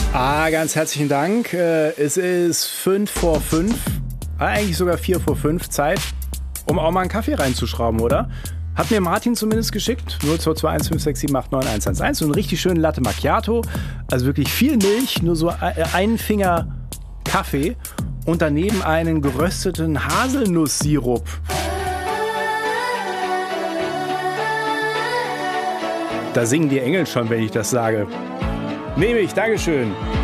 Ganz herzlichen Dank. Es ist 5 vor 5, eigentlich sogar 4 vor 5 Zeit, um auch mal einen Kaffee reinzuschrauben, oder? Hat mir Martin zumindest geschickt. 022156789111. So einen richtig schönen Latte Macchiato. Also wirklich viel Milch, nur so einen Finger Kaffee und daneben einen gerösteten Haselnusssirup. Da singen die Engel schon, wenn ich das sage. Nehme ich, Dankeschön.